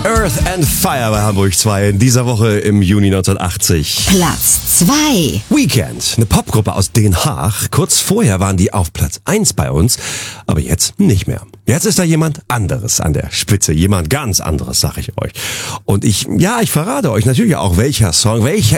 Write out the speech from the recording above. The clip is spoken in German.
Earth and Fire bei Hamburg 2 in dieser Woche im Juni 1980. Platz 2. Weekend, eine Popgruppe aus Den Haag. Kurz vorher waren die auf Platz 1 bei uns, aber jetzt nicht mehr. Jetzt ist da jemand anderes an der Spitze, jemand ganz anderes, sag ich euch. Und ich verrate euch natürlich auch, welcher Song, welcher